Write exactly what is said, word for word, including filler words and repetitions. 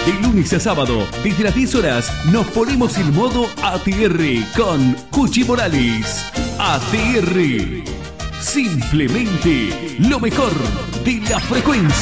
De lunes a sábado, desde las diez horas, nos ponemos en modo A T R con Cuchi Morales. A T R. Simplemente lo mejor de la frecuencia.